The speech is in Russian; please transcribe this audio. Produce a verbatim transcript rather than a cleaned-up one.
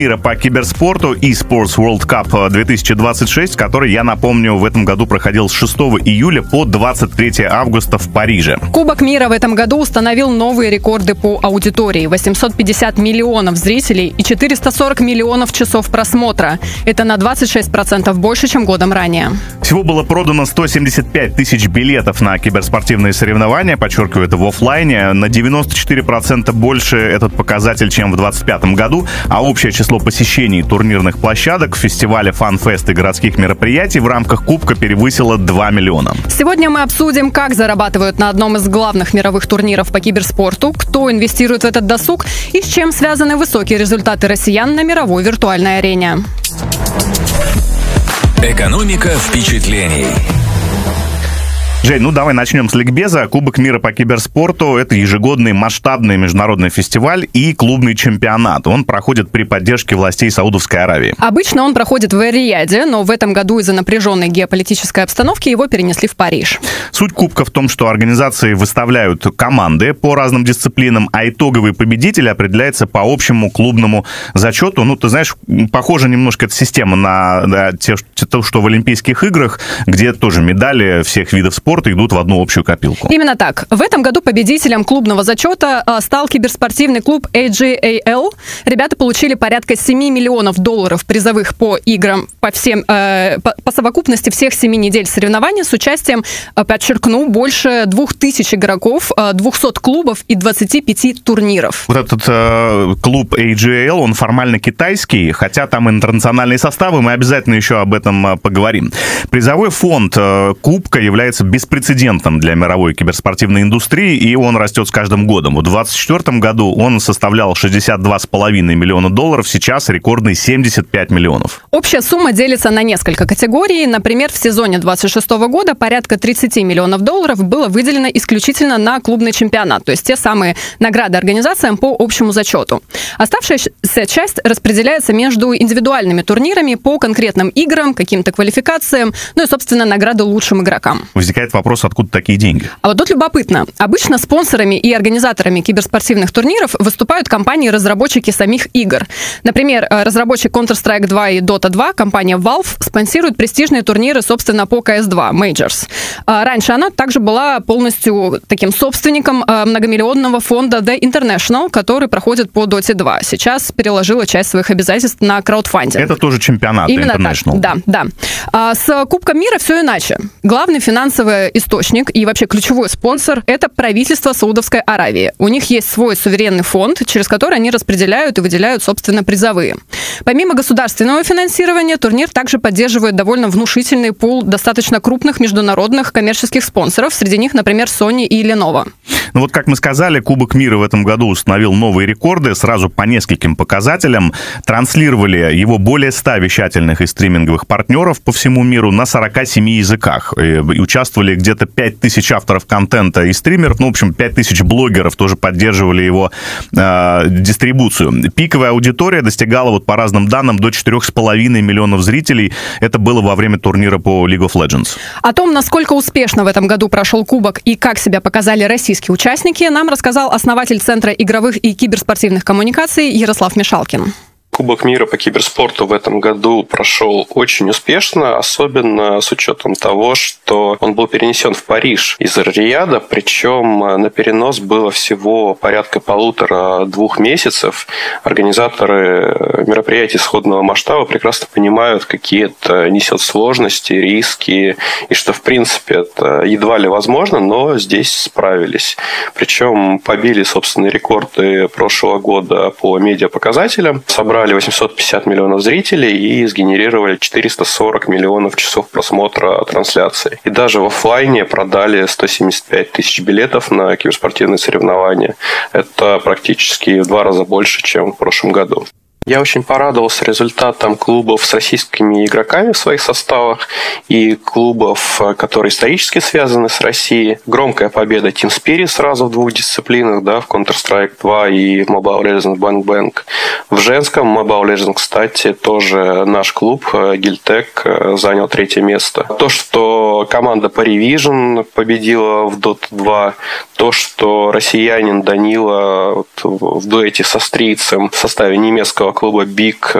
мира по киберспорту eSports World Cup две тысячи двадцать шесть, который, я напомню, в этом году проходил с шестого июля по двадцать третье августа в Париже. Кубок мира в этом году установил новые рекорды по аудитории. восемьсот пятьдесят миллионов зрителей и четыреста сорок миллионов часов просмотра. Это на двадцать шесть процентов больше, чем годом ранее. Всего было продано сто семьдесят пять тысяч билетов на киберспортивные соревнования, подчеркиваю, это в офлайне. На девяносто четыре процента больше этот показатель, чем в двадцать пятом году, а общее число посещений турнирных площадок, фестиваля, фан-фест и городских мероприятий в рамках Кубка перевысило два миллиона. Сегодня мы обсудим, как зарабатывают на одном из главных мировых турниров по киберспорту, кто инвестирует в этот досуг и с чем связаны высокие результаты россиян на мировой виртуальной арене. Экономика впечатлений. Жень, ну давай начнем с ликбеза. Кубок мира по киберспорту — это ежегодный масштабный международный фестиваль и клубный чемпионат. Он проходит при поддержке властей Саудовской Аравии. Обычно он проходит в Эр-Рияде, но в этом году из-за напряженной геополитической обстановки его перенесли в Париж. Суть кубка в том, что организации выставляют команды по разным дисциплинам, а итоговый победитель определяется по общему клубному зачету. Ну, ты знаешь, похоже немножко эта система на, на те, то, что в Олимпийских играх, где тоже медали всех видов спорта идут в одну общую копилку. Именно так. В этом году победителем клубного зачета стал киберспортивный клуб эй джи эй эл. Ребята получили порядка семь миллионов долларов призовых по играм, по всем, э, по, по совокупности всех семи недель соревнований с участием, подчеркну, больше двух тысяч игроков, двухсот клубов и двадцати пяти турниров. Вот этот э, клуб эй джи эй эл, он формально китайский, хотя там интернациональные составы, мы обязательно еще об этом э, поговорим. Призовой фонд э, Кубка является беспрецедентным для мировой киберспортивной индустрии, и он растет с каждым годом. В двадцать четвёртом году он составлял шестьдесят два с половиной миллиона долларов, сейчас рекордный семьдесят пять миллионов. Общая сумма делится на несколько категорий. Например, в сезоне двадцать шестого года порядка тридцать миллионов долларов было выделено исключительно на клубный чемпионат, то есть те самые награды организациям по общему зачету. Оставшаяся часть распределяется между индивидуальными турнирами по конкретным играм, каким-то квалификациям, ну и, собственно, награды лучшим игрокам. Возникает вопрос, откуда такие деньги? А вот тут любопытно. Обычно спонсорами и организаторами киберспортивных турниров выступают компании-разработчики самих игр. Например, разработчик Counter-Strike два и Dota два, компания Valve, спонсирует престижные турниры, собственно, по си эс два, Majors. Раньше она также была полностью таким собственником многомиллионного фонда The International, который проходит по Dota два. Сейчас переложила часть своих обязательств на краудфандинг. Это тоже чемпионат Именно International. Так. Да, да. С Кубком мира все иначе. Главный финансовый источник и вообще ключевой спонсор – это правительство Саудовской Аравии. У них есть свой суверенный фонд, через который они распределяют и выделяют, собственно, призовые. Помимо государственного финансирования, турнир также поддерживает довольно внушительный пул достаточно крупных международных коммерческих спонсоров. Среди них, например, Sony и Lenovo. Ну вот, как мы сказали, Кубок мира в этом году установил новые рекорды сразу по нескольким показателям. Транслировали его более ста вещательных и стриминговых партнеров по всему миру на сорока семи языках. И участвовали где-то пять тысяч авторов контента и стримеров. Ну, в общем, пять тысяч блогеров тоже поддерживали его э, дистрибуцию. Пиковая аудитория достигала, вот по разным данным, до четырех с половиной миллионов зрителей. Это было во время турнира по League of Legends. О том, насколько успешно в этом году прошел Кубок и как себя показали российские участники, нам рассказал основатель Центра игровых и киберспортивных коммуникаций Ярослав Мишалкин. Кубок мира по киберспорту в этом году прошел очень успешно, особенно с учетом того, что он был перенесен в Париж из Эр-Рияда, причем на перенос было всего порядка полутора-двух месяцев. Организаторы мероприятий сходного масштаба прекрасно понимают, какие это несет сложности, риски, и что, в принципе, это едва ли возможно, но здесь справились. Причем побили собственные рекорды прошлого года по медиапоказателям, собрали восемьсот пятьдесят миллионов зрителей и сгенерировали четыреста сорок миллионов часов просмотра трансляции. И даже в офлайне продали сто семьдесят пять тысяч билетов на киберспортивные соревнования. Это практически в два раза больше, чем в прошлом году. Я очень порадовался результатом клубов с российскими игроками в своих составах и клубов, которые исторически связаны с Россией. Громкая победа Team Spirit сразу в двух дисциплинах, да, в Counter-Strike два и в Mobile Legends Bang Bang. В женском Mobile Legends, кстати, тоже наш клуб Гильтек занял третье место. То, что команда Parivision победила в Dota два, то, что россиянин Данила вот в дуэте с австрийцем в составе немецкого клуба Big